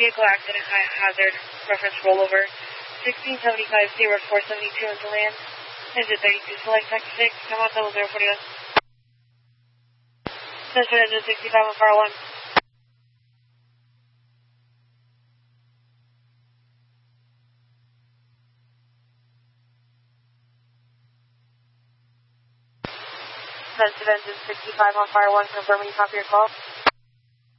vehicle accident hazard, reference rollover. 1675 Seaward 472 into land. Engine 32, select taxi 6, come on 0041. Sensor engine 65 on fire 1. Sensor engine 65 on fire 1, confirming you copy your call.